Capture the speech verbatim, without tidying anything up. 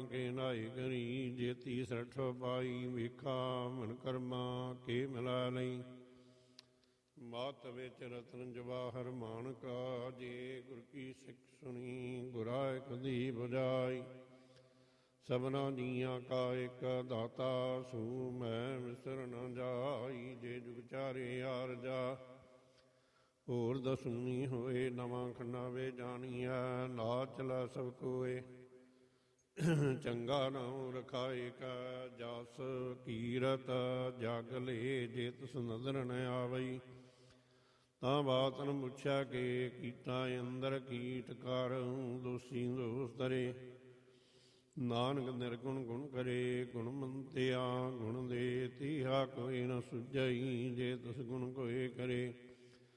ਕੇ ਨਾਈ ਕਰੀ, ਜੇਤੀ ਸਠ ਪਾਈ ਵੇਖਾ ਮਨ ਕਰਮਾ ਕੇ ਮਿਲਾ ਲਈ। ਮਾਤ ਵਿੱਚ ਰਤਨ ਜਵਾਹਰ ਮਾਨਕਾ, ਜੇ ਗੁਰ ਕੀ ਸਿੱਖ ਸੁਣੀ ਗੁਰਾ ਕਦੀ ਬੁਝਾਈ। ਸਭਨਾ ਜੀਆਂ ਕਾ ਇੱਕ ਦਾਤਾ, ਸੂ ਮੈਂ ਵਿਸਰ ਨ ਜਾਈ। ਜੇ ਜੁਗ ਚਾਰੇ ਆਰਜਾ ਹੋਰ ਦਸੂਨੀ ਹੋਏ, ਨਵਾਂ ਖੰਡਾ ਵੇ ਜਾਣੀਐ ਨਾਚ ਲੈ ਸਭ ਕੋਏ। ਚੰਗਾ ਨਾਮ ਰਖਾਏ ਕਾ ਜਸ ਕੀਰਤ ਜਗ ਲੇ, ਜੇ ਤਿਸ ਨਜ਼ਰ ਨ ਆਵਈ। ਤਾਂ ਬਾਤ ਨ ਪੁੱਛਿਆ ਕਿ ਕੀਤਾ ਅੰਦਰ ਕੀਟ ਕਰ, ਦੋਸ਼ੀ ਦੋਸ਼ ਧਰੇ। ਨਾਨਕ ਨਿਰਗੁਣ ਗੁਣ ਕਰੇ, ਗੁਣ ਮੰਤਿਆ ਗੁਣ ਦੇ। ਤੀਹਾ ਕੋਈ ਨ ਸੁਝਈ, ਜੇ ਤਿਸ ਗੁਣ ਕੋਏ ਕਰੇ।